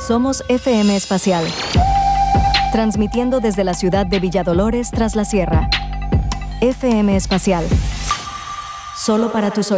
Somos FM Espacial, transmitiendo desde la ciudad de Villadolores tras la Sierra. FM Espacial, solo para tus oídos.